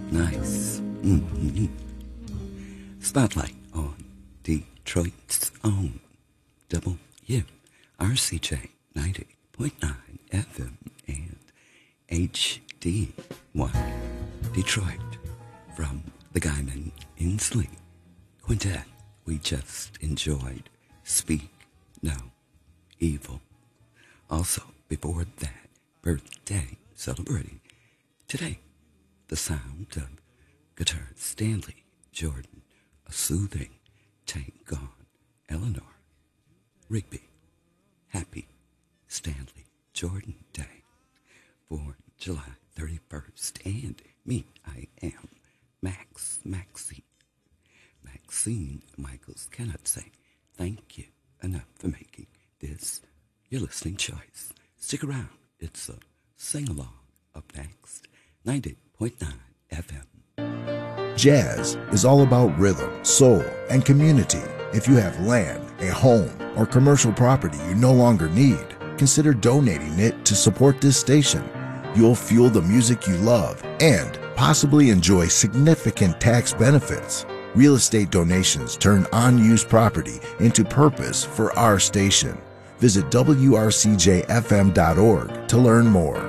Nice. Mm-hmm. Spotlight on Detroit's own WRCJ 90.9 FM and HD1 Detroit from the Guyman Inslee Quintet. We just enjoyed Speak No Evil. Also, before that, birthday celebrating today, the sound of guitar Stanley Jordan, a soothing take on Eleanor Rigby. Happy Stanley Jordan Day for July 31st. And me, I am Maxine Michaels. Cannot say thank you enough for making this your listening choice. Stick around. It's a sing-along up next. 90.9 FM. Jazz is all about rhythm, soul, and community. If you have land, a home, or commercial property you no longer need, consider donating it to support this station. You'll fuel the music you love and possibly enjoy significant tax benefits. Real estate donations turn unused property into purpose for our station. Visit WRCJFM.org to learn more.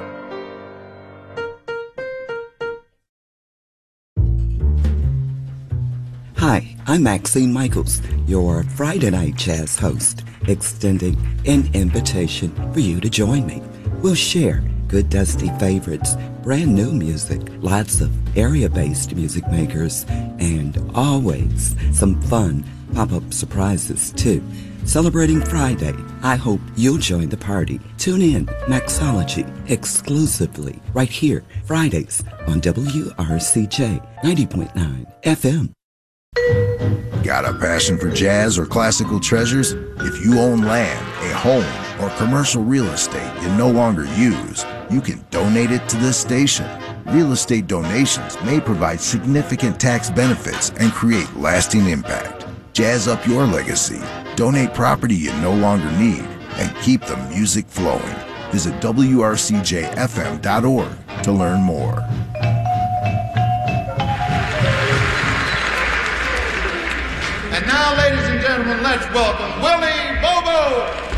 Hi, I'm Maxine Michaels, your Friday Night Jazz host, extending an invitation for you to join me. We'll share good dusty favorites, brand new music, lots of area-based music makers, and always some fun pop-up surprises too. Celebrating Friday, I hope you'll join the party. Tune in, Maxology, exclusively right here, Fridays on WRCJ 90.9 FM. Got a passion for jazz or classical treasures? If you own land, a home, or commercial real estate you no longer use, you can donate it to this station. Real estate donations may provide significant tax benefits and create lasting impact. Jazz up your legacy. Donate property you no longer need and keep the music flowing. Visit WRCJFM.org to learn more. And now, ladies and gentlemen, let's welcome Willie Bobo.